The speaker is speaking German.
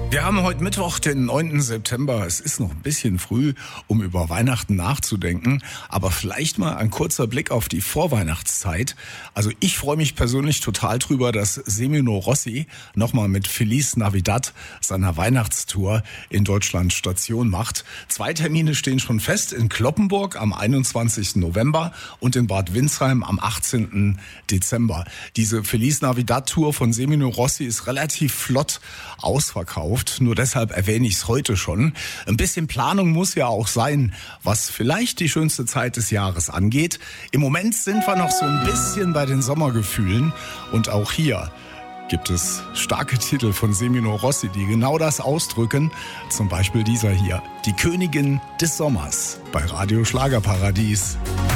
Wir haben heute Mittwoch, den 9. September. Es ist noch ein bisschen früh, um über Weihnachten nachzudenken. Aber vielleicht mal ein kurzer Blick auf die Vorweihnachtszeit. Also ich freue mich persönlich total drüber, dass Semino Rossi nochmal mit Feliz Navidad seiner Weihnachtstour in Deutschland Station macht. 2 Termine stehen schon fest, in Cloppenburg am 21. November und in Bad Windsheim am 18. Dezember. Diese Feliz Navidad Tour von Semino Rossi ist relativ flott ausverkauft. Nur deshalb erwähne ich es heute schon. Ein bisschen Planung muss ja auch sein, was vielleicht die schönste Zeit des Jahres angeht. Im Moment sind wir noch so ein bisschen bei den Sommergefühlen. Und auch hier gibt es starke Titel von Semino Rossi, die genau das ausdrücken. Zum Beispiel dieser hier, die Königin des Sommers bei Radio Schlagerparadies.